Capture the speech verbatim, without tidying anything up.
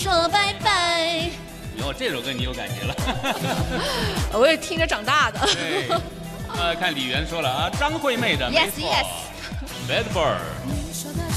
说拜拜。 哟，这首歌你有感觉了。 我也听着长大的。 对，呃，看李媛说了啊，张惠妹的。 Yes 没错 yes。 Bad Bird。